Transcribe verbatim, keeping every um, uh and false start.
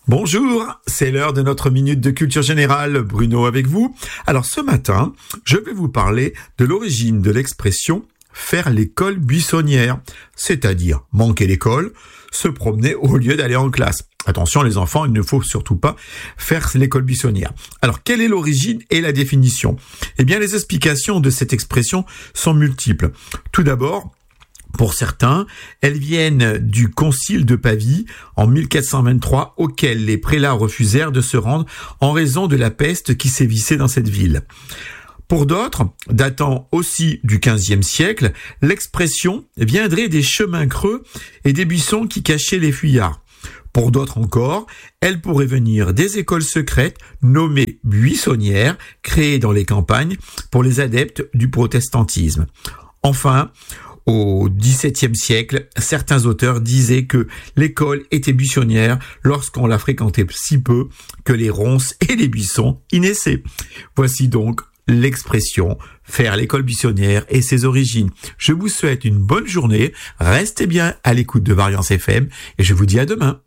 Bonjour, c'est l'heure de notre minute de culture générale. Bruno avec vous. Alors ce matin, je vais vous parler de l'origine de l'expression « faire l'école buissonnière », c'est-à-dire manquer l'école, se promener au lieu d'aller en classe. Attention les enfants, il ne faut surtout pas faire l'école buissonnière. Alors quelle est l'origine et la définition ? Eh bien les explications de cette expression sont multiples. Tout d'abord, pour certains, elles viennent du concile de Pavie en mille quatre cent vingt-trois auquel les prélats refusèrent de se rendre en raison de la peste qui sévissait dans cette ville. Pour d'autres, datant aussi du quinzième siècle, l'expression viendrait des chemins creux et des buissons qui cachaient les fuyards. Pour d'autres encore, elle pourrait venir des écoles secrètes nommées buissonnières, créées dans les campagnes pour les adeptes du protestantisme. Enfin, au dix-septième siècle, certains auteurs disaient que l'école était buissonnière lorsqu'on la fréquentait si peu que les ronces et les buissons y naissaient. Voici donc l'expression « faire l'école buissonnière » et ses origines. Je vous souhaite une bonne journée, restez bien à l'écoute de Variance F M et je vous dis à demain.